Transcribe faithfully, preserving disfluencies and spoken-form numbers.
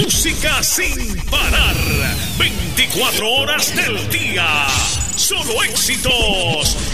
Música sin parar, veinticuatro horas del día. Solo éxitos.